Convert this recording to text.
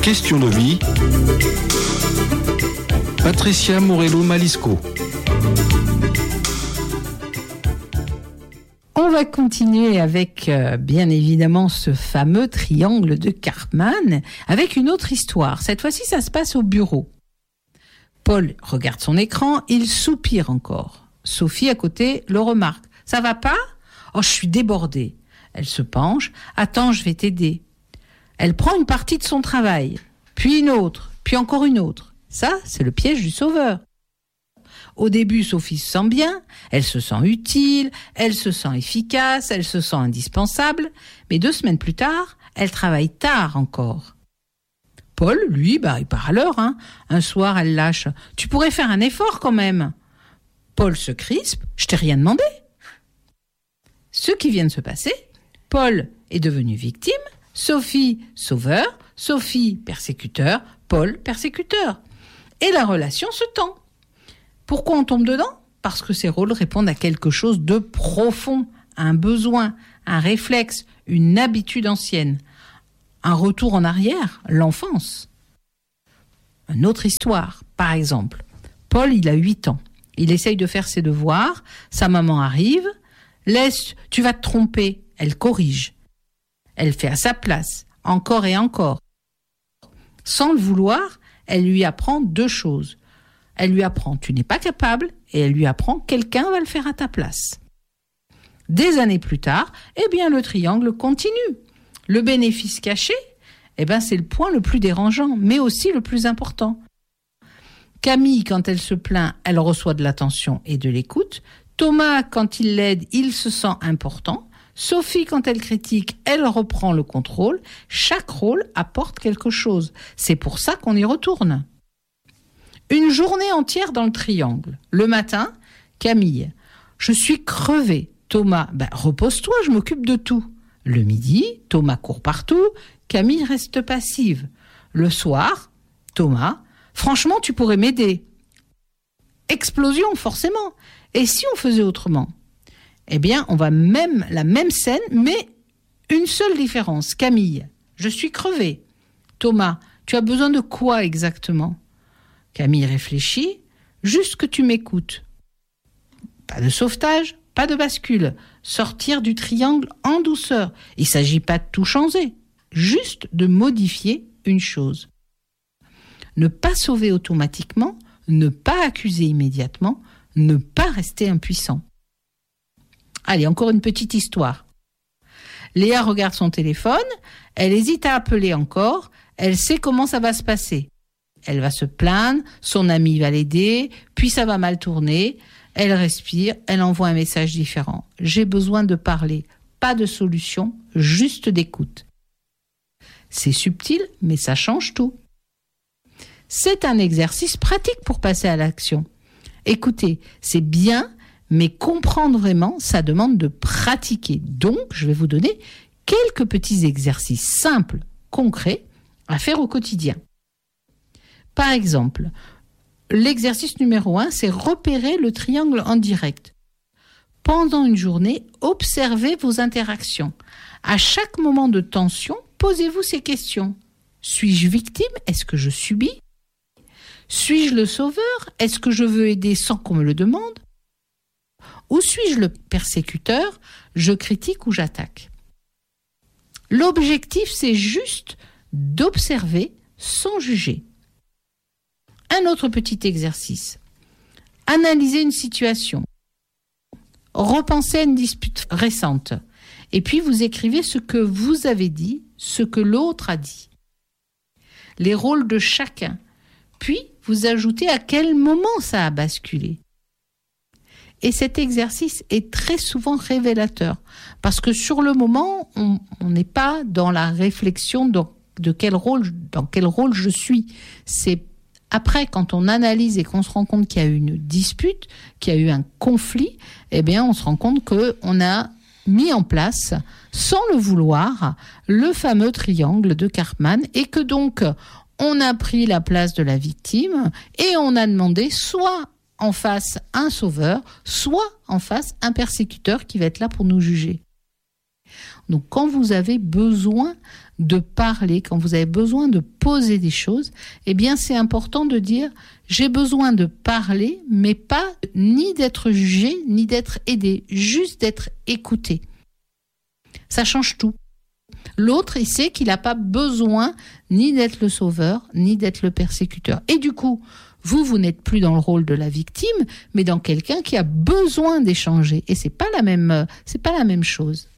Question de vie. Patricia Morello-Malisco. On va continuer avec, bien évidemment, ce fameux triangle de Karpman, avec une autre histoire. Cette fois-ci, ça se passe au bureau. Paul regarde son écran, il soupire encore. Sophie, à côté, le remarque. « Ça va pas ? Oh, je suis débordée. » Elle se penche. « Attends, je vais t'aider. » Elle prend une partie de son travail, puis une autre, puis encore une autre. Ça, c'est le piège du sauveur. Au début, Sophie se sent bien, elle se sent utile, elle se sent efficace, elle se sent indispensable, mais 2 semaines plus tard, elle travaille tard encore. Paul, lui, il part à l'heure. Un soir, elle lâche « Tu pourrais faire un effort quand même !» Paul se crispe « Je t'ai rien demandé !» Ce qui vient de se passer, Paul est devenu victime, Sophie sauveur, Sophie persécuteur, Paul persécuteur. Et la relation se tend. Pourquoi on tombe dedans ? Parce que ces rôles répondent à quelque chose de profond, un besoin, un réflexe, une habitude ancienne. Un retour en arrière, l'enfance. Une autre histoire, par exemple. Paul, il a 8 ans. Il essaye de faire ses devoirs. Sa maman arrive. « Laisse, tu vas te tromper. » Elle corrige. Elle fait à sa place, encore et encore. Sans le vouloir, elle lui apprend 2 choses. Elle lui apprend « tu n'es pas capable » et elle lui apprend « quelqu'un va le faire à ta place ». Des années plus tard, le triangle continue. Le bénéfice caché, c'est le point le plus dérangeant, mais aussi le plus important. Camille, quand elle se plaint, elle reçoit de l'attention et de l'écoute. Thomas, quand il l'aide, il se sent important. Sophie, quand elle critique, elle reprend le contrôle. Chaque rôle apporte quelque chose. C'est pour ça qu'on y retourne. Une journée entière dans le triangle. Le matin, Camille, je suis crevée. Thomas, repose-toi, je m'occupe de tout. Le midi, Thomas court partout. Camille reste passive. Le soir, Thomas, franchement, tu pourrais m'aider. Explosion, forcément. Et si on faisait autrement ? On va même la même scène, mais une seule différence. Camille, je suis crevée. Thomas, tu as besoin de quoi exactement ? Camille réfléchit, juste que tu m'écoutes. Pas de sauvetage, pas de bascule. Sortir du triangle en douceur. Il ne s'agit pas de tout changer, juste de modifier une chose. Ne pas sauver automatiquement, ne pas accuser immédiatement, ne pas rester impuissant. Allez, encore une petite histoire. Léa regarde son téléphone, elle hésite à appeler encore, elle sait comment ça va se passer. Elle va se plaindre, son ami va l'aider, puis ça va mal tourner. Elle respire, elle envoie un message différent. J'ai besoin de parler, pas de solution, juste d'écoute. C'est subtil, mais ça change tout. C'est un exercice pratique pour passer à l'action. Écoutez, c'est bien, mais comprendre vraiment, ça demande de pratiquer. Donc, je vais vous donner quelques petits exercices simples, concrets, à faire au quotidien. Par exemple, l'exercice numéro 1, c'est repérer le triangle en direct. Pendant une journée, observez vos interactions. À chaque moment de tension, posez-vous ces questions. Suis-je victime ? Est-ce que je subis ? Suis-je le sauveur ? Est-ce que je veux aider sans qu'on me le demande ? Ou suis-je le persécuteur ? Je critique ou j'attaque ? L'objectif, c'est juste d'observer sans juger. Un autre petit exercice. Analysez une situation. Repensez à une dispute récente. Et puis vous écrivez ce que vous avez dit, ce que l'autre a dit. Les rôles de chacun. Puis vous ajoutez à quel moment ça a basculé. Et cet exercice est très souvent révélateur. Parce que sur le moment, on n'est pas dans la réflexion dans quel rôle je suis. C'est après, quand on analyse et qu'on se rend compte qu'il y a eu une dispute, qu'il y a eu un conflit, on se rend compte qu'on a mis en place, sans le vouloir, le fameux triangle de Karpman et que donc, on a pris la place de la victime et on a demandé soit en face un sauveur, soit en face un persécuteur qui va être là pour nous juger. Donc, quand vous avez besoin de parler, quand vous avez besoin de poser des choses, eh bien, c'est important de dire j'ai besoin de parler, mais pas ni d'être jugé, ni d'être aidé, juste d'être écouté. Ça change tout. L'autre, il sait qu'il n'a pas besoin ni d'être le sauveur, ni d'être le persécuteur. Et du coup, vous n'êtes plus dans le rôle de la victime, mais dans quelqu'un qui a besoin d'échanger. Et c'est pas la même chose.